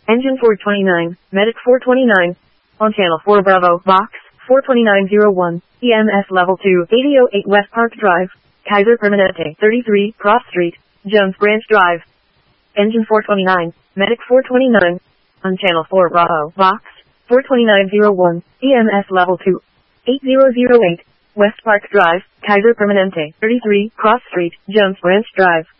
Engine 429, Medic 429. On Channel 4 Bravo, Box 42901, EMS Level 2, 8008 West Park Drive, Kaiser Permanente 33, Cross Street, Jones Branch Drive. Engine 429, Medic 429. On Channel 4 Bravo, Box 42901, EMS Level 2, 8008, West Park Drive, Kaiser Permanente 33, Cross Street, Jones Branch Drive.